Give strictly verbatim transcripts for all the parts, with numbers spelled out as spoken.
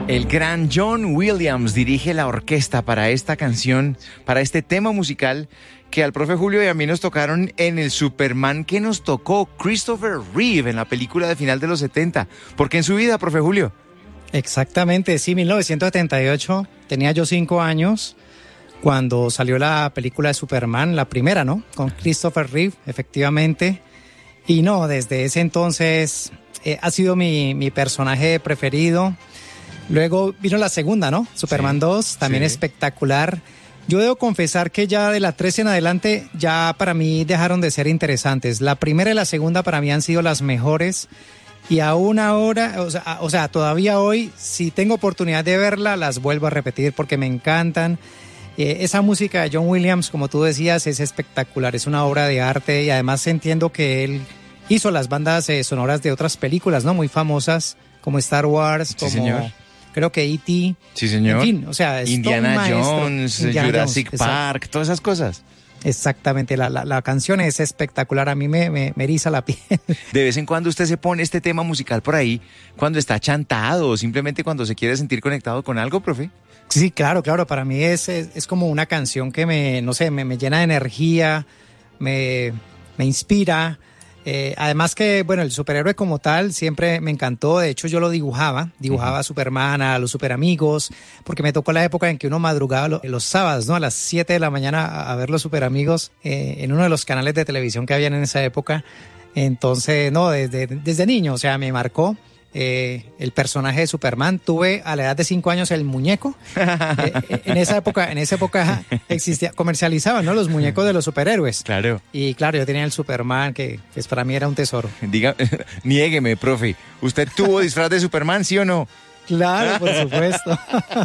El gran John Williams dirige la orquesta para esta canción, para este tema musical que al profe Julio y a mí nos tocaron en el Superman que nos tocó Christopher Reeve en la película de final de los setenta. ¿Por qué en su vida, profe Julio? Exactamente, sí, mil novecientos setenta y ocho, tenía yo cinco años cuando salió la película de Superman, la primera, ¿no? Con Christopher Reeve, efectivamente. Y no, desde ese entonces eh, ha sido mi, mi personaje preferido. Luego vino la segunda, ¿no? Superman sí, dos, también sí. Espectacular. Yo debo confesar que ya de la tres en adelante ya para mí dejaron de ser interesantes. La primera y la segunda para mí han sido las mejores. Y aún ahora, o sea, o sea, todavía hoy, si tengo oportunidad de verla, las vuelvo a repetir porque me encantan. Eh, esa música de John Williams, como tú decías, es espectacular. Es una obra de arte y además entiendo que él hizo las bandas eh, sonoras de otras películas, ¿no? Muy famosas, como Star Wars, sí, como... señor. Creo que E T Sí, señor. En fin, o sea, es Indiana Jones, Indiana Jurassic Jones, Park, exacto. Todas esas cosas. Exactamente, la, la, la canción es espectacular, a mí me, me, me eriza la piel. De vez en cuando usted se pone este tema musical por ahí, cuando está chantado o simplemente cuando se quiere sentir conectado con algo, profe. Sí, claro, claro, para mí es, es, es como una canción que me, no sé, me, me llena de energía, me, me inspira. Eh, además que, bueno, el superhéroe como tal siempre me encantó. De hecho, yo lo dibujaba, dibujaba uh-huh. a Superman, a los Superamigos, porque me tocó la época en que uno madrugaba lo, los sábados, ¿no? A las siete de la mañana a, a ver los Superamigos eh, en uno de los canales de televisión que habían en esa época. Entonces, no, desde, desde niño, o sea, me marcó. Eh, el personaje de Superman. Tuve a la edad de cinco años el muñeco. Eh, en esa época, en esa época existía, comercializaban, ¿no? Los muñecos de los superhéroes. Claro. Y claro, yo tenía el Superman que pues para mí era un tesoro. Diga, niégueme, profe. ¿Usted tuvo disfraz de Superman, sí o no? Claro, por supuesto.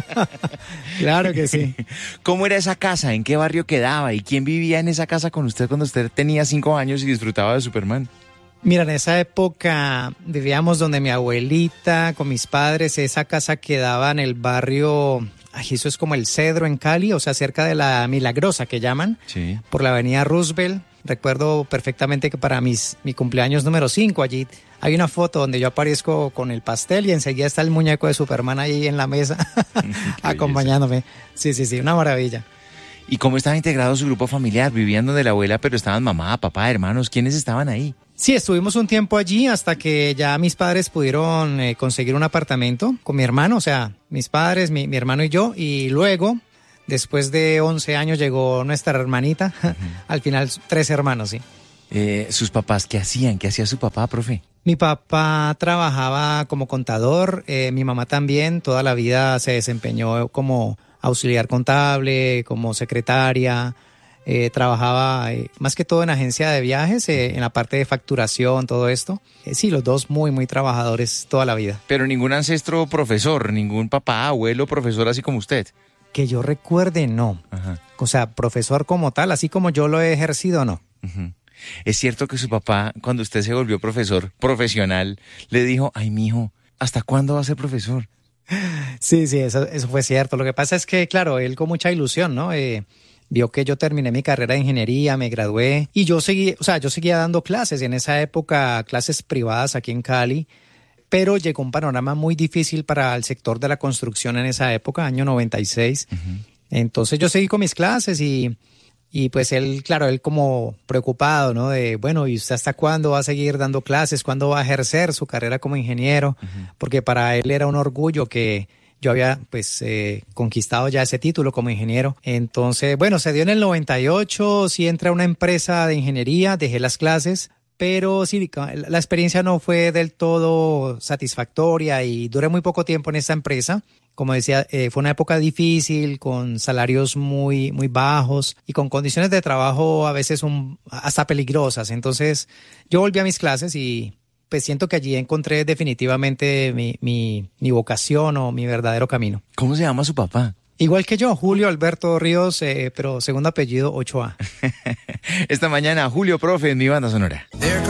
Claro que sí. ¿Cómo era esa casa? ¿En qué barrio quedaba? ¿Y quién vivía en esa casa con usted cuando usted tenía cinco años y disfrutaba de Superman? Mira, en esa época vivíamos donde mi abuelita, con mis padres. Esa casa quedaba en el barrio, ay, eso es como el Cedro en Cali, o sea, cerca de la Milagrosa que llaman, sí. Por la avenida Roosevelt. Recuerdo perfectamente que para mis, mi cumpleaños número cinco allí hay una foto donde yo aparezco con el pastel y enseguida está el muñeco de Superman ahí en la mesa acompañándome. Sí, sí, sí, una maravilla. ¿Y cómo estaba integrado su grupo familiar? Vivían donde la abuela, pero estaban mamá, papá, hermanos. ¿Quiénes estaban ahí? Sí, estuvimos un tiempo allí hasta que ya mis padres pudieron eh, conseguir un apartamento con mi hermano, o sea, mis padres, mi, mi hermano y yo. Y luego, después de once años, llegó nuestra hermanita. Uh-huh. Al final, tres hermanos, sí. Eh, ¿Sus papás qué hacían? ¿Qué hacía su papá, profe? Mi papá trabajaba como contador, eh, mi mamá también. Toda la vida se desempeñó como auxiliar contable, como secretaria. Eh, trabajaba eh, más que todo en agencia de viajes, eh, en la parte de facturación, todo esto. Eh, sí, los dos muy, muy trabajadores toda la vida. Pero ningún ancestro profesor, ningún papá, abuelo, profesor así como usted. Que yo recuerde, no. Ajá. O sea, profesor como tal, así como yo lo he ejercido, no. Uh-huh. ¿Es cierto que su papá, cuando usted se volvió profesor profesional, le dijo, ay, mijo, ¿hasta cuándo va a ser profesor? Sí, sí, eso, eso fue cierto. Lo que pasa es que, claro, él con mucha ilusión, ¿no? Eh, vio que yo terminé mi carrera de ingeniería, me gradué y yo seguí, o sea, yo seguía dando clases en esa época, clases privadas aquí en Cali, pero llegó un panorama muy difícil para el sector de la construcción en esa época, año noventa y seis. Uh-huh. Entonces yo seguí con mis clases y, y pues él, claro, él como preocupado, ¿no? De, bueno, ¿y usted hasta cuándo va a seguir dando clases? ¿Cuándo va a ejercer su carrera como ingeniero? Uh-huh. Porque para él era un orgullo que yo había pues eh, conquistado ya ese título como ingeniero. Entonces, bueno, se dio en el noventa y ocho, sí entré a una empresa de ingeniería, dejé las clases, pero sí, la experiencia no fue del todo satisfactoria y duré muy poco tiempo en esa empresa. Como decía, eh, fue una época difícil, con salarios muy, muy bajos y con condiciones de trabajo a veces un, hasta peligrosas. Entonces, yo volví a mis clases y pues siento que allí encontré definitivamente mi, mi, mi vocación o mi verdadero camino. ¿Cómo se llama su papá? Igual que yo, Julio Alberto Ríos, eh, pero segundo apellido Ochoa. Esta mañana, Julio, profe, en mi banda sonora.